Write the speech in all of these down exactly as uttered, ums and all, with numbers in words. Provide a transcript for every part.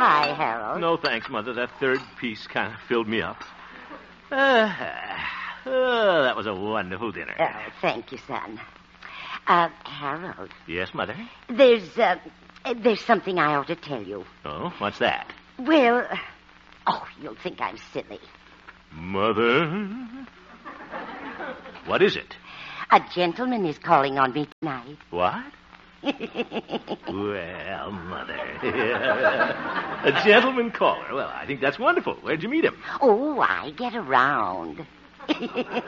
hi, Harold. No, thanks, Mother. That third piece kind of filled me up. Uh, oh, that was a wonderful dinner. Oh, thank you, son. Uh, Harold. Yes, Mother? There's, uh, there's something I ought to tell you. Oh, what's that? Well, oh, you'll think I'm silly. Mother? What is it? A gentleman is calling on me tonight. What? Well, Mother. A gentleman caller. Well, I think that's wonderful. Where'd you meet him? Oh, I get around. Oh,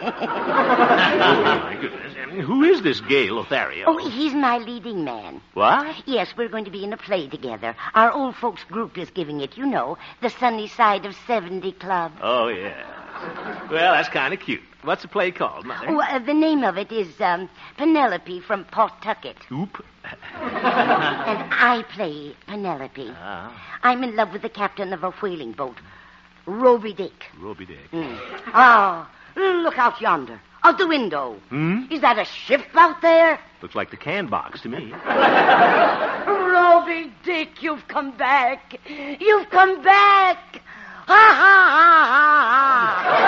my goodness. And who is this gay Lothario? Oh, he's my leading man. What? Yes, we're going to be in a play together. Our old folks group is giving it, you know, the Sunny Side of seventy Club. Oh, yeah. Well, that's kind of cute. What's the play called, Mother? Oh, uh, the name of it is um, Penelope from Pawtucket. Oop. And I play Penelope. Ah. I'm in love with the captain of a whaling boat, Roby Dick. Roby Dick. Mm. Oh, look out yonder. Out the window. Hmm? Is that a ship out there? Looks like the can box to me. Roby Dick, you've come back. You've come back. Ha, ha, ha, ha,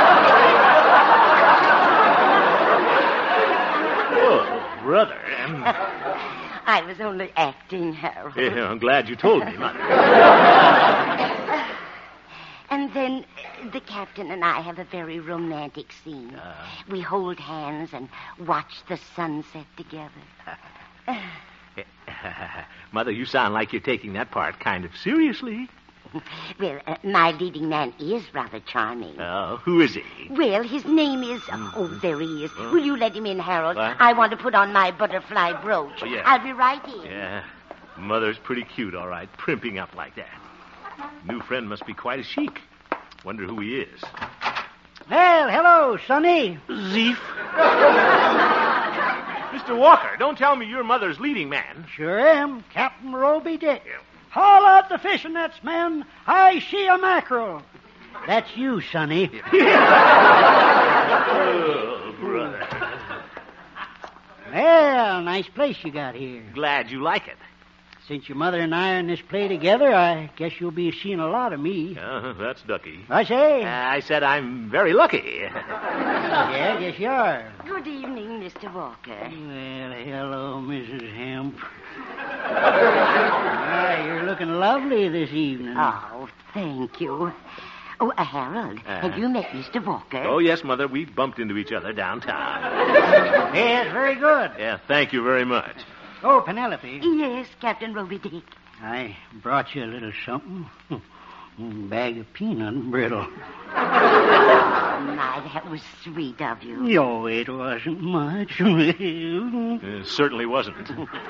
ha. Oh, brother. Um... I was only acting, Harold. Yeah, I'm glad you told me, Mother. And then uh, the captain and I have a very romantic scene. Uh, we hold hands and watch the sunset together. Mother, you sound like you're taking that part kind of seriously. Well, uh, my leading man is rather charming. Oh, who is he? Well, his name is... Uh, oh, there he is. Will you let him in, Harold? What? I want to put on my butterfly brooch. Oh, yeah. I'll be right in. Yeah. Mother's pretty cute, all right, primping up like that. New friend must be quite a chic. Wonder who he is. Well, hello, Sonny. Zeef. Mister Walker, don't tell me you're Mother's leading man. Sure am, Captain Roby Dick. Yeah. Haul out the fishing nets, men. I see a mackerel. That's you, Sonny. Oh, brother. Well, nice place you got here. Glad you like it. Since your mother and I are in this play together, I guess you'll be seeing a lot of me. Uh, that's ducky. I say? Uh, I said I'm very lucky. Yeah, I guess you are. Good evening, Mister Walker. Well, hello, Missus Hemp. Ah, you're looking lovely this evening. Oh, thank you. Oh, uh, Harold, uh, have you met Mister Walker? Oh, yes, Mother. We bumped into each other downtown. Yes, very good. Yeah, thank you very much. Oh, Penelope. Yes, Captain Roby Dick. I brought you a little something. A bag of peanut brittle. My, that was sweet of you. No, it wasn't much. It certainly wasn't.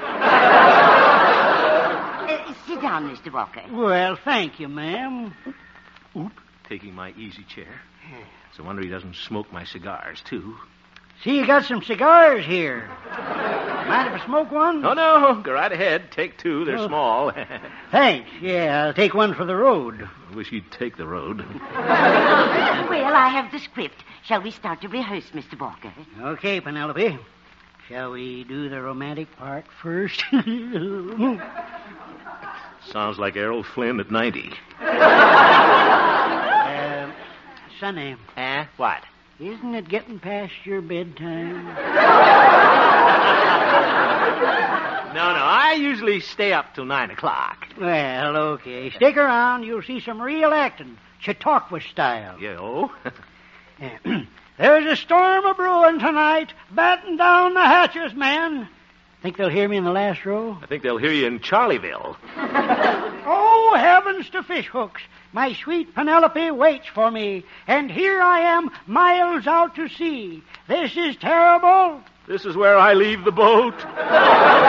uh, sit down, Mister Walker. Well, thank you, ma'am. Oop, taking my easy chair. It's a wonder he doesn't smoke my cigars, too. See, you got some cigars here. Mind if I smoke one? Oh, no. Go right ahead. Take two. They're oh. small. Thanks. Yeah, I'll take one for the road. I wish you'd take the road. Well, I have the script. Shall we start to rehearse, Mister Walker? Okay, Penelope. Shall we do the romantic part first? Sounds like Errol Flynn at ninety. uh, Sonny. Eh? What? Isn't it getting past your bedtime? No, no. I usually stay up till nine o'clock. Well, okay. Stick around. You'll see some real acting. Chautauqua style. Yeah, oh? There's a storm a-brewing tonight. Batten down the hatches, men. Think they'll hear me in the last row? I think they'll hear you in Charlieville. Oh, heavens to fish hooks. My sweet Penelope waits for me, and here I am, miles out to sea. This is terrible. This is where I leave the boat.